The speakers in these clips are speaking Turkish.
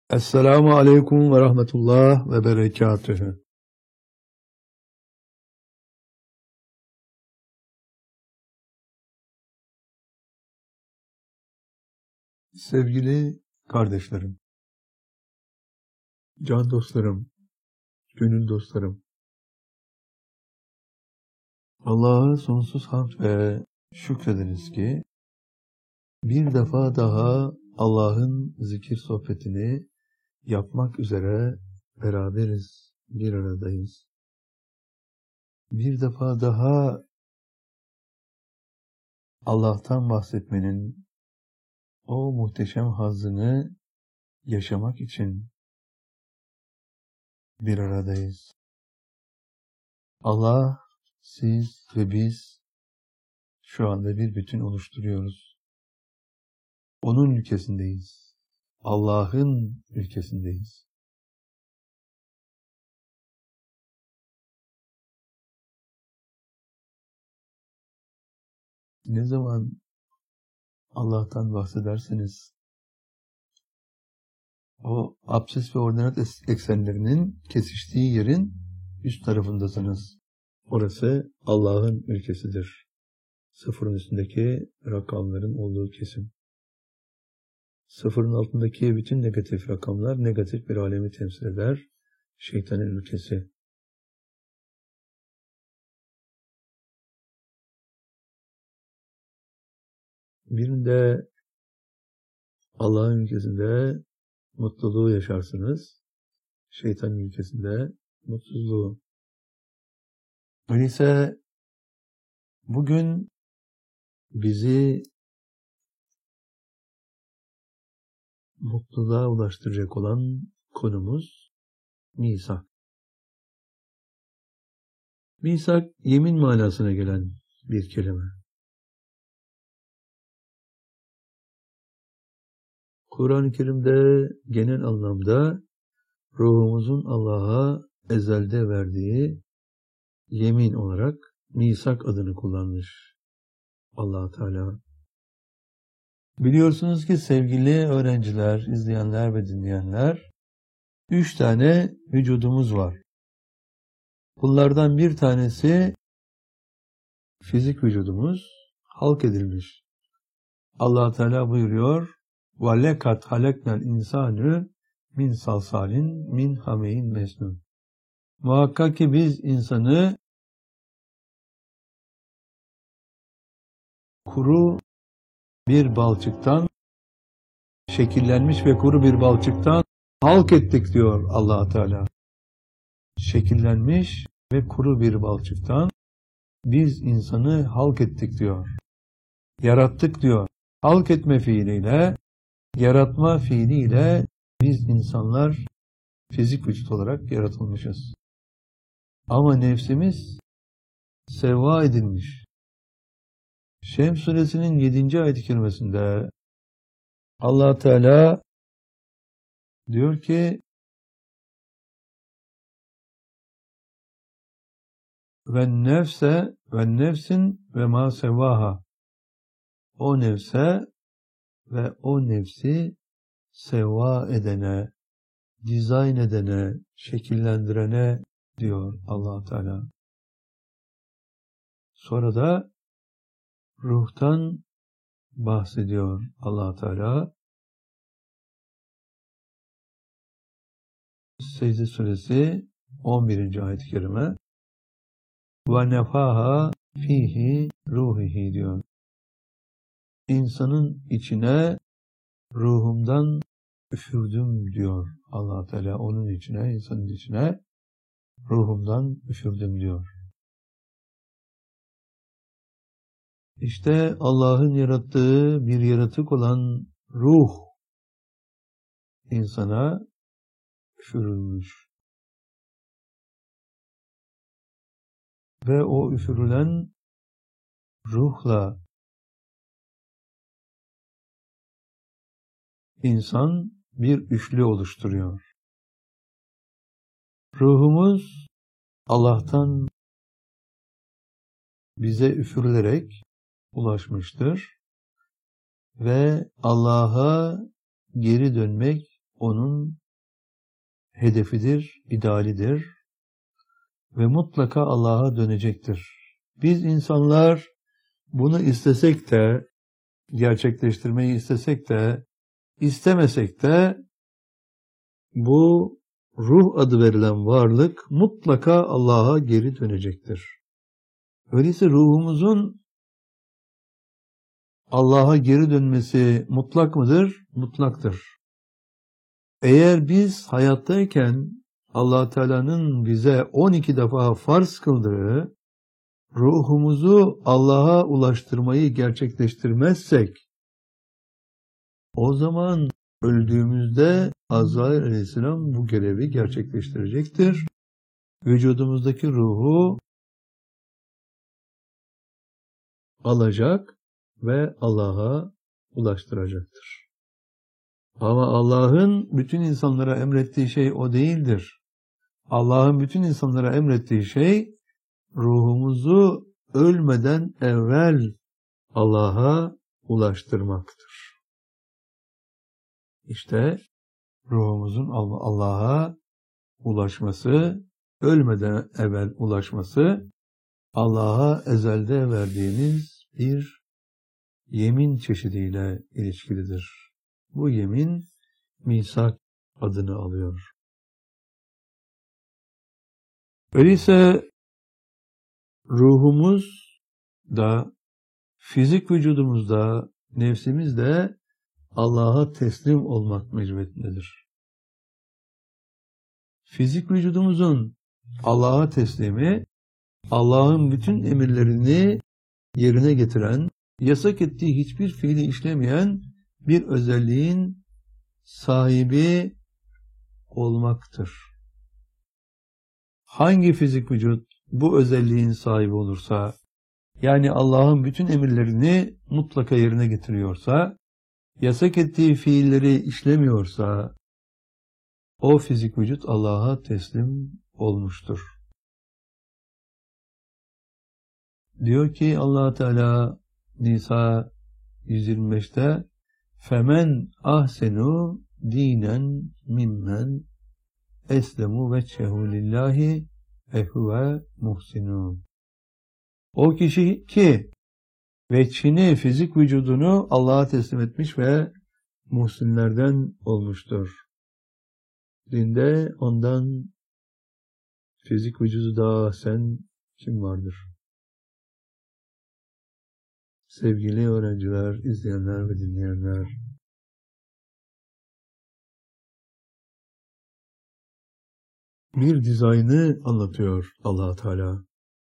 Esselamu aleyküm ve rahmetullah ve berekatühü. Sevgili kardeşlerim, can dostlarım, gönül dostlarım, Allah'a sonsuz hamd ve şükrediniz ki bir defa daha Allah'ın zikir sohbetini yapmak üzere beraberiz, bir aradayız. Bir defa daha Allah'tan bahsetmenin o muhteşem hazzını yaşamak için bir aradayız. Allah, siz ve biz şu anda bir bütün oluşturuyoruz. Onun ülkesindeyiz. Allah'ın ülkesindeyiz. Ne zaman Allah'tan bahsederseniz o absüs ve ordinat eksenlerinin kesiştiği yerin üst tarafındasınız. Orası Allah'ın ülkesidir. Sıfırın üstündeki rakamların olduğu kesim. Sıfırın altındaki bütün negatif rakamlar negatif bir alemi temsil eder. Şeytanın ülkesi. Birinde Allah'ın ülkesinde mutluluğu yaşarsınız. Şeytanın ülkesinde mutsuzluğu. Öyleyse bugün bizi mutluluğa ulaştıracak olan konumuz misak. Misak, yemin manasına gelen bir kelime. Kur'an-ı Kerim'de genel anlamda ruhumuzun Allah'a ezelde verdiği yemin olarak misak adını kullanmış Allah Teala. Biliyorsunuz ki sevgili öğrenciler, izleyenler ve dinleyenler, 3 tane vücudumuz var. Bunlardan bir tanesi fizik vücudumuz, halk edilmiş. Allah Teala buyuruyor: وَلَكَدْ خَلَقْنَا الْاِنْسَانُ min salsalin min hameyin mesnun. Muhakkak ki biz insanı kuru bir balçıktan şekillenmiş ve kuru bir balçıktan halk ettik diyor Allah Teala. Şekillenmiş ve kuru bir balçıktan biz insanı halk ettik diyor. Yarattık diyor. Halk etme fiiliyle, yaratma fiiliyle biz insanlar fizik vücut olarak yaratılmışız. Ama nefsimiz sevva edilmiş. Şems suresinin 7. ayet-i kerimesinde Allah Teala diyor ki: ve nefsin ve ma sevaha. O nefse ve o nefsi sevva edene, dizayn edene, şekillendirene diyor Allah Teala. Sonra da ruhtan bahsediyor Allah Teala. Secde suresi 11. ayet-i kerime. Ve nefaha fihi ruhihi diyor. İnsanın içine ruhumdan üfürdüm diyor Allah Teala. Onun içine, insanın içine ruhumdan üfürdüm diyor. İşte Allah'ın yarattığı bir yaratık olan ruh insana üfürülmüş. Ve o üfürülen ruhla insan bir üçlü oluşturuyor. Ruhumuz Allah'tan bize üfürülerek ulaşmıştır ve Allah'a geri dönmek onun hedefidir, idealidir ve mutlaka Allah'a dönecektir. Biz insanlar bunu istesek de, gerçekleştirmeyi istesek de, istemesek de bu ruh adı verilen varlık mutlaka Allah'a geri dönecektir. Öyleyse ruhumuzun Allah'a geri dönmesi mutlak mıdır? Mutlaktır. Eğer biz hayattayken Allah Teala'nın bize 12 defa farz kıldığı ruhumuzu Allah'a ulaştırmayı gerçekleştirmezsek, o zaman öldüğümüzde Azrail Aleyhisselam bu görevi gerçekleştirecektir. Vücudumuzdaki ruhu alacak ve Allah'a ulaştıracaktır. Ama Allah'ın bütün insanlara emrettiği şey o değildir. Allah'ın bütün insanlara emrettiği şey ruhumuzu ölmeden evvel Allah'a ulaştırmaktır. İşte ruhumuzun Allah'a ulaşması, ölmeden evvel ulaşması, Allah'a ezelde verdiğimiz bir yemin çeşidiyle ilişkilidir. Bu yemin misak adını alıyor. Öyleyse ruhumuz da, fizik vücudumuzda, nefsimiz de Allah'a teslim olmak mecburiyetindedir. Fizik vücudumuzun Allah'a teslimi, Allah'ın bütün emirlerini yerine getiren, yasak ettiği hiçbir fiili işlemeyen bir özelliğin sahibi olmaktır. Hangi fizik vücut bu özelliğin sahibi olursa, yani Allah'ın bütün emirlerini mutlaka yerine getiriyorsa, yasak ettiği fiilleri işlemiyorsa, o fizik vücut Allah'a teslim olmuştur. Diyor ki Allah Teala Nisa 125'te "Femen ahsenu dinen mimmen eslemu vechehu lillahi ve huve muhsinun." O kişi ki veçhini, fizik vücudunu Allah'a teslim etmiş ve muhsinlerden olmuştur. Dinde ondan fizik vücudu daha sen kim vardır? Sevgili öğrenciler, izleyenler ve dinleyenler, bir dizaynı anlatıyor Allah Teala.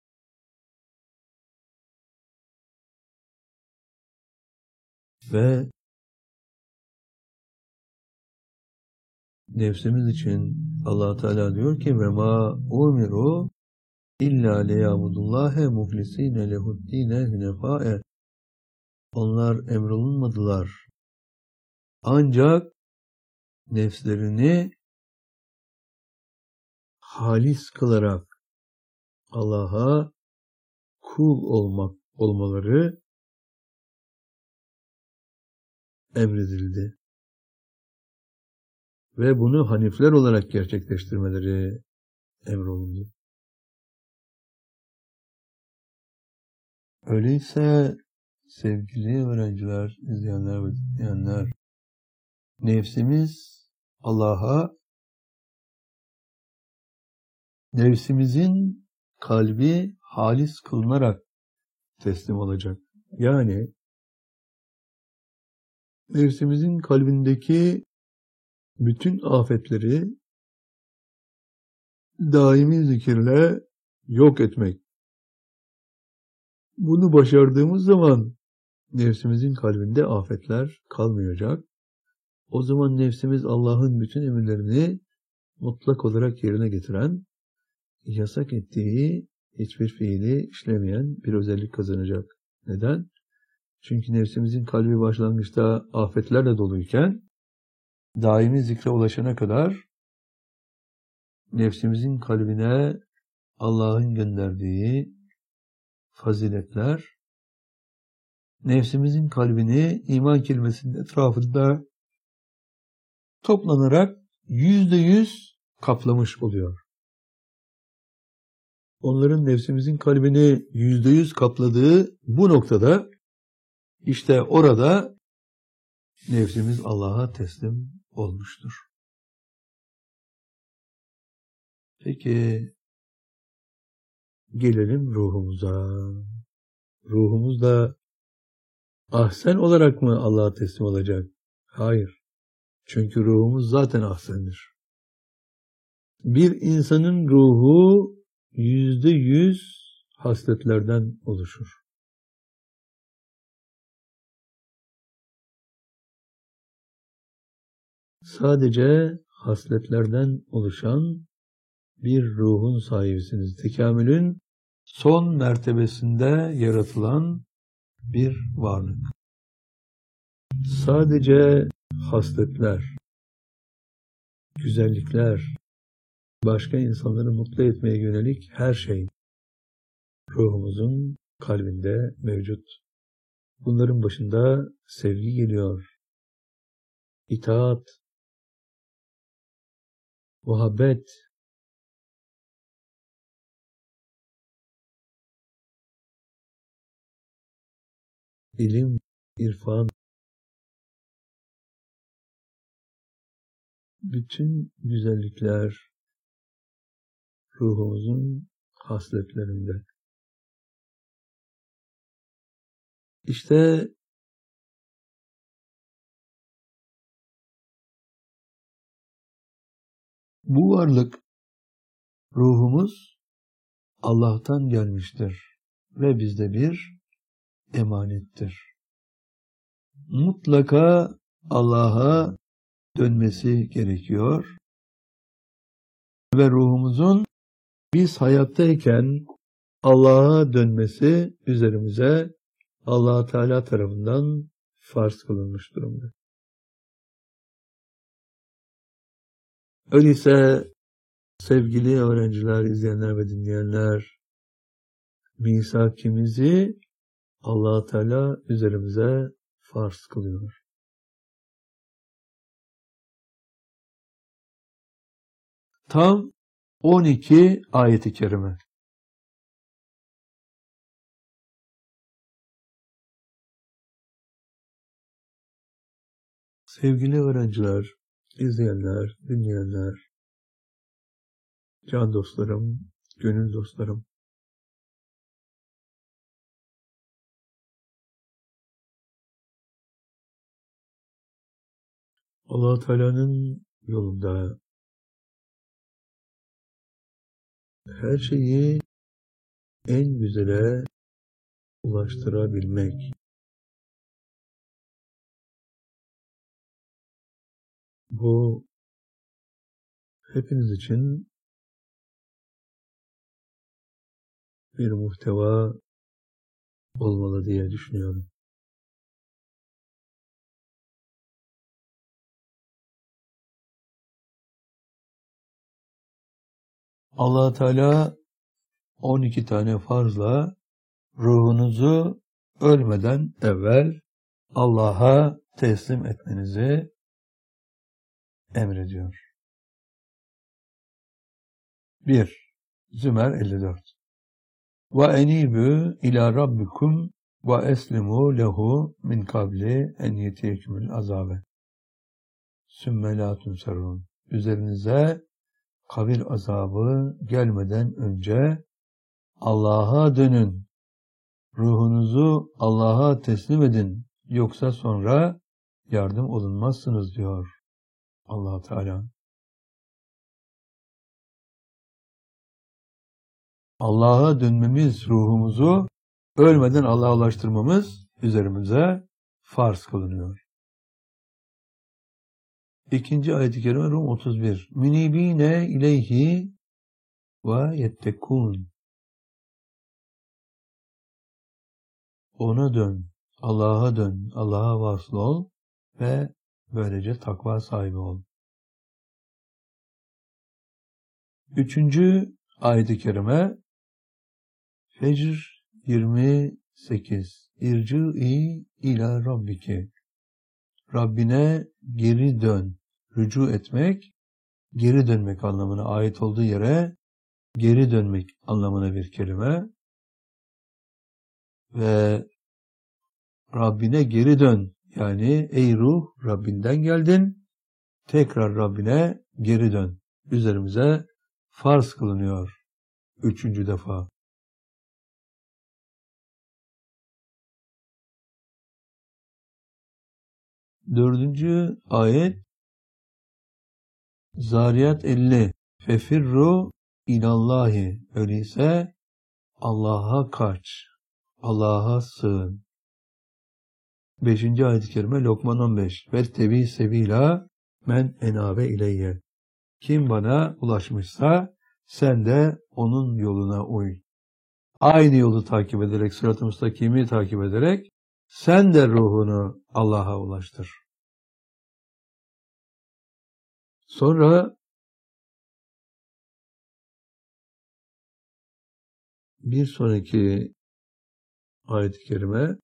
Ve nefsimiz için Allah Teala diyor ki ve ma umiru illa liyabudullahe muhlisine lehuddine hunefae. Onlar emrolunmadılar. Ancak nefslerini halis kılarak Allah'a kul olmaları emredildi. Ve bunu hanifler olarak gerçekleştirmeleri emrolundu. Öyleyse sevgili öğrenciler, izleyenler ve dinleyenler, nefsimiz Allah'a, nefsimizin kalbi halis kılınarak teslim olacak. Yani nefsimizin kalbindeki bütün afetleri daimi zikirle yok etmek. Bunu başardığımız zaman nefsimizin kalbinde afetler kalmayacak. O zaman nefsimiz Allah'ın bütün emirlerini mutlak olarak yerine getiren, yasak ettiği hiçbir fiili işlemeyen bir özellik kazanacak. Neden? Çünkü nefsimizin kalbi başlangıçta afetlerle doluyken, daimi zikre ulaşana kadar nefsimizin kalbine Allah'ın gönderdiği faziletler, nefsimizin kalbini iman kelimesinin etrafında toplanarak %100 kaplamış oluyor. Onların nefsimizin kalbini %100 kapladığı bu noktada işte orada nefsimiz Allah'a teslim olmuştur. Peki gelelim ruhumuza. Ruhumuz da ahsen olarak mı Allah'a teslim olacak? Hayır. Çünkü ruhumuz zaten ahsendir. Bir insanın ruhu %100 hasletlerden oluşur. Sadece hasletlerden oluşan bir ruhun sahibisiniz. Tekamülün son mertebesinde yaratılan bir varlık. Sadece hasletler, güzellikler, başka insanları mutlu etmeye yönelik her şey ruhumuzun kalbinde mevcut. Bunların başında sevgi geliyor. İtaat, muhabbet, ilim, irfan, bütün güzellikler ruhumuzun hasletlerinde. İşte bu varlık, ruhumuz Allah'tan gelmiştir ve bizde bir emanettir. Mutlaka Allah'a dönmesi gerekiyor ve ruhumuzun biz hayattayken Allah'a dönmesi üzerimize Allah Teala tarafından farz kılınmış durumda. Öyleyse sevgili öğrenciler, izleyenler ve dinleyenler, misakimizi Allah Teala üzerimize farz kılıyor. Tam 12 ayet-i kerime. Sevgili öğrenciler, izleyenler, dinleyenler, can dostlarım, gönül dostlarım, Allah Teala'nın yolunda her şeyi en güzele ulaştırabilmek. Bu hepiniz için bir muhteva olmalı diye düşünüyorum. Allah Teala 12 tane farzla ruhunuzu ölmeden evvel Allah'a teslim etmenizi emrediyor. 1. Zümer 54. Ve enibü ila rabbikum ve eslimu lehu min kabli en yetiyekümül azabe. Sümme la tunsarun. Üzerinize kabir azabı gelmeden önce Allah'a dönün. Ruhunuzu Allah'a teslim edin. Yoksa sonra yardım olunmazsınız diyor Allah Teala. Allah'a dönmemiz, ruhumuzu ölmeden Allah'a ulaştırmamız üzerimize farz kılınıyor. 2. ayet-i kerime Rum 31. Münibine ileyhi ve yettekûn. Ona dön, Allah'a dön, Allah'a vasıl ol ve böylece takva sahibi ol. 3. ayet-i kerime Fecr 28. İrci'i ila rabbiki. Rabbine geri dön. rücu etmek, geri dönmek anlamına, ait olduğu yere geri dönmek anlamına bir kelime. Ve Rabbine geri dön. Yani ey ruh, Rabbinden geldin, tekrar Rabbine geri dön. Üzerimize farz kılınıyor 3. defa. Dördüncü ayet Zariyat 50. Fefirru ilallahi. Öyleyse Allah'a kaç. Allah'a sığın. 5. ayet-i kerime Lokman 15. Vettebi sebila men enabe ileyye. Kim bana ulaşmışsa sen de onun yoluna uy. Aynı yolu takip ederek, sırat-ı müstakimi takip ederek sen de ruhunu Allah'a ulaştır. Sonra bir sonraki ayet-i kerime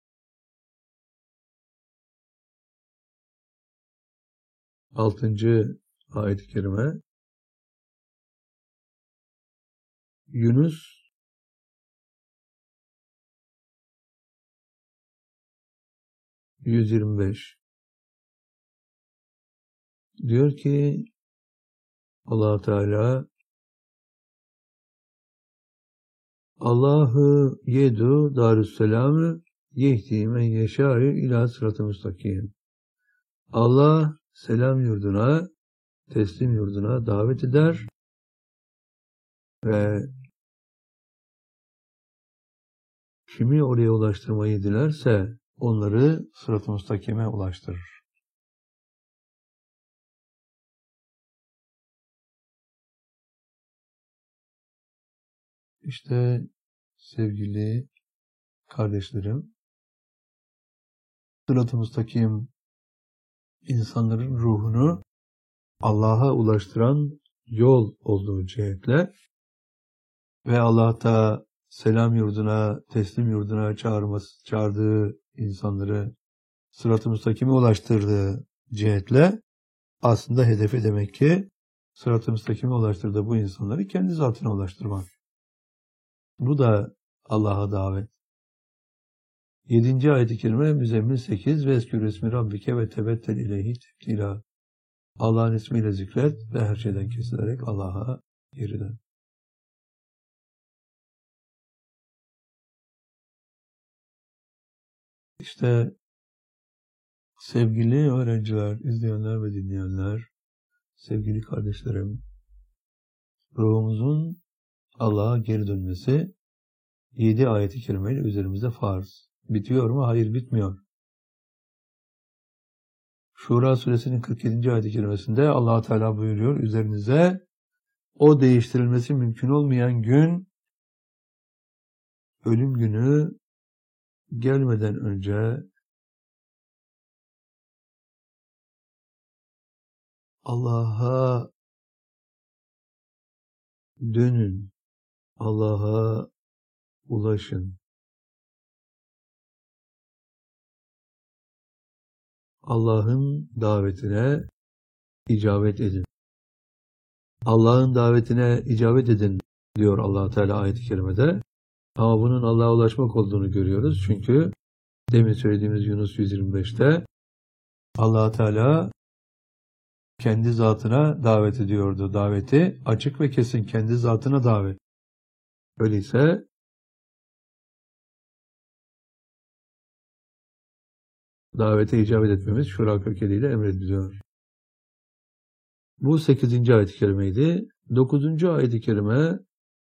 6. ayet-i kerime Yunus 125 diyor ki Allah Teala Allahu yedu darüsselamü yehdi men yeşâ'ü ilâ sırat-ı müstakim. Allah selam yurduna, teslim yurduna davet eder ve kimi oraya ulaştırmayı dilerse onları sırat-ı müstakime ulaştırır. İşte sevgili kardeşlerim, sırat-ı müstakim insanların ruhunu Allah'a ulaştıran yol olduğu cihetle ve Allah'ta selam yurduna, teslim yurduna çağırdığı insanları sırat-ı müstakime ulaştırdığı cihetle aslında hedefi demek ki sırat-ı müstakime ulaştırdığı bu insanları kendi zatına ulaştırmak. Bu da Allah'a davet. 7. ayet-i kerime Müzzemmil 8 ve eskür ismi rabbike ve tebettel ileyhi tebtila. Allah'ın ismiyle zikret ve her şeyden kesilerek Allah'a geri dön. İşte sevgili öğrenciler, izleyenler ve dinleyenler, sevgili kardeşlerim, ruhumuzun Allah'a geri dönmesi 7 ayet-i kerimeyle üzerimizde farz. Bitiyor mu? Hayır, bitmiyor. Şura suresinin 47. ayet-i kerimesinde Allah Teala buyuruyor, üzerinize o değiştirilmesi mümkün olmayan gün, ölüm günü gelmeden önce Allah'a dönün, Allah'a ulaşın. Allah'ın davetine icabet edin. Allah'ın davetine icabet edin diyor Allah Teala ayet-i kerimede. Ama bunun Allah'a ulaşmak olduğunu görüyoruz. Çünkü demin söylediğimiz Yunus 125'te Allah Teala kendi zatına davet ediyordu. Daveti açık ve kesin kendi zatına davet. Öyleyse davete icabet etmemiz Şura 47 ile emrediliyor. Bu 8. ayet-i kerimeydi. 9. ayet-i kerime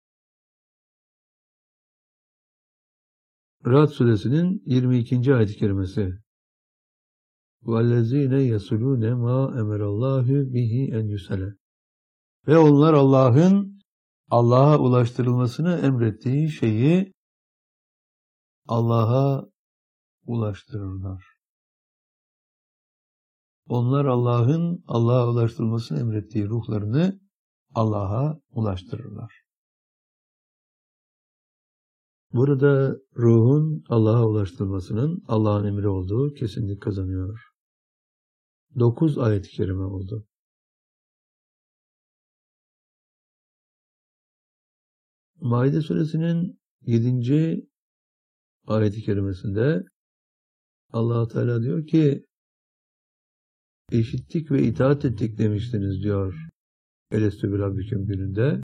Ra'd suresinin 22. ayet-i kerimesi. وَالَّذ۪ينَ يَسُلُونَ مَا اَمَرَ اللّٰهُ بِهِ اَنْ يُسَلَ. Ve onlar Allah'a ulaştırılmasını emrettiği şeyi Allah'a ulaştırırlar. Onlar Allah'a ulaştırılmasını emrettiği ruhlarını Allah'a ulaştırırlar. Burada ruhun Allah'a ulaştırılmasının Allah'ın emri olduğu kesinlik kazanıyor. 9 ayet-i kerime oldu. Maide suresinin 7. ayet-i kerimesinde Allah Teala diyor ki eşittik ve itaat ettik demiştiniz diyor. Elestü bir Rabbiküm birinde.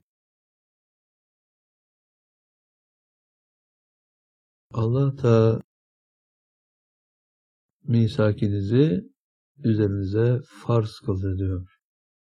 Allah da misakinizi üzerinize farz kıldı diyor.